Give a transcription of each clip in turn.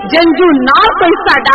जंजू ना कोई साडा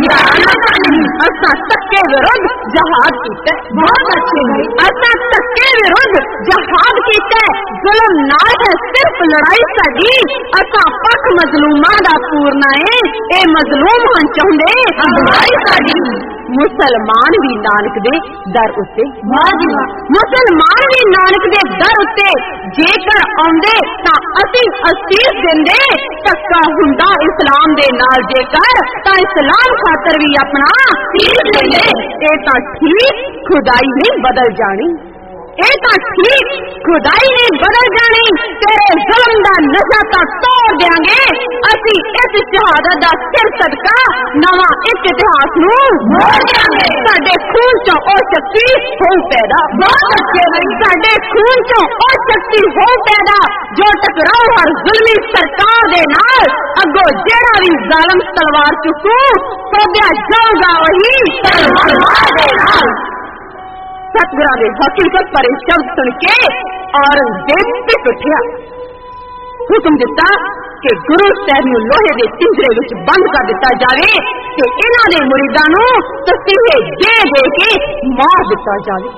असा तक्के विरुद्ध जहाद कीता। बहुत अच्छे भाई। असा तक्के विरुद्ध जहाद कीता। जुल्म नाल है सिर्फ लड़ाई साडी। असा पक्ष मजलूमां दा पूरना है। ए मजलूम हन चाहुंदे लड़ाई साडी। मुसलमान भी नानक दे दर उत्ते, मुसलमान भी नानक दे दर उत्ते जेकर आउंदे तां असीं असीस दिंदे। धक्का हुंदा इस्लाम दे नाल जेकर तां इस्लाम खातर भी अपना सीस दिंदे। ए तां ठीक खुदाई ने बदल जानी। ए तां ठीक खुदाई ने बदल जानी। तेरे जुल्म दा नशा तां तोड़ देंगे असी। इस शहादत दा सिर सदका नवा एक इतिहास नूं मोड़ देंगे। साडे खून चों ओ शक्ति हो पैदा। बहुत अच्छे भाई। साडे खून चों ओ शक्ति हो पैदा जो टकराओ हर जुल्मी सरकार दे नाल। अगो जेड़ा भी जालिम तलवार चुकू सोध्या जाऊगा वही तलवार दे नाल। सतगुरां दे हकीकत पर शब्द सुन के औरंगजेब पिट उठिया। हुक्म दिता कि गुरु साहब नूं लोहे दे पिंजरे विच बंद कर दिता जावे ते इन्हां दे मुरीदां नूं तसीहे दे दे के मार दिता जावे।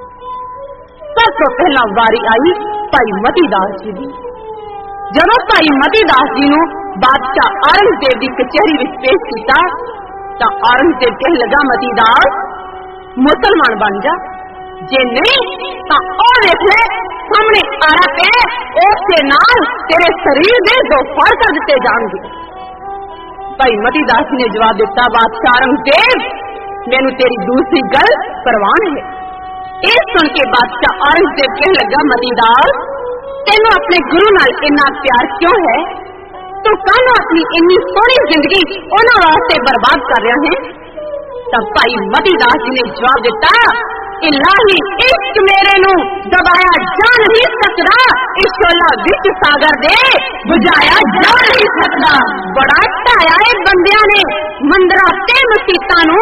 सब तो पहला वारी आई भाई मती दास जी दी। जदों भाई मती दास जी नूं बादशाह औरंगजेब दी कचहरी विच पेश कीता तां औरंगजेब कहण लगा मती दास मुसलमान बन जा, जे नहीं तां ओ देख ले सामने आरा पे उसके नाल तेरे शरीर दे दो फाड़ कर दिते जाएंगे। भाई मती दास ने जवाब दिता बादशाह औरंगजेब मैनू तेरी दूसरी गल परवान है। ये सुन के बादशाह औरंगजेब कहने लगा मती दास तेनू अपने गुरु नाल इन्ना प्यार क्यों है? तू कानू अपनी इन्नी सोहनी जिंदगी उन्हां वास्ते बर्बाद कर रहा है? तब भाई मती दास जी ने जवाब दिता इलाही इश्क मेरे नू दबाया जा नहीं सकता। इस शोला विच सागर दे बुझाया जा नहीं सकता। बड़ा ढाया है बंदियां ने मंदरा ते मसीतां नू